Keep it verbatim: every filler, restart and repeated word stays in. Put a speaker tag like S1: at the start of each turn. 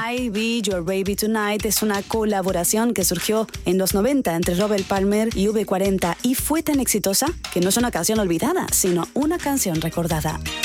S1: I Be Your Baby Tonight es una colaboración que surgió en los noventa entre Robert Palmer y V cuarenta y fue tan exitosa que no es una canción olvidada, sino una canción recordada.